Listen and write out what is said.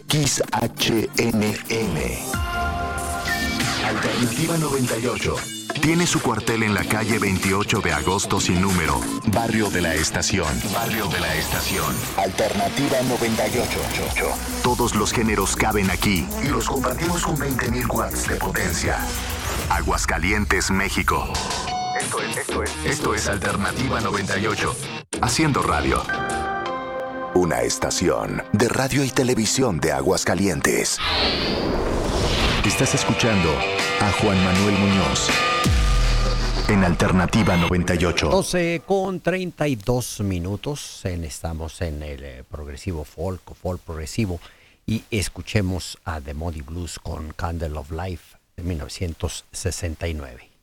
XHNM. Alternativa 98. Tiene su cuartel en la calle 28 de agosto sin número, Barrio de la Estación. Barrio de la Estación. Alternativa 98. Todos los géneros caben aquí y los compartimos con 20.000 watts de potencia. Aguascalientes, México. Esto es Alternativa 98. Haciendo radio. Una estación de radio y televisión de Aguascalientes. Estás escuchando a Juan Manuel Muñoz en Alternativa 98. 12:32. Estamos en el progresivo folk progresivo, y escuchemos a The Moody Blues con Candle of Life de 1969.